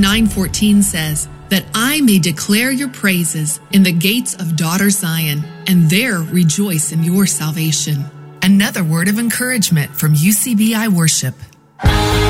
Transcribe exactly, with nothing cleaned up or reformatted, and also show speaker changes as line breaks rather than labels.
nine fourteen says, that I may declare your praises in the gates of daughter Zion, and there rejoice in your salvation. Another word of encouragement from U C B I Worship.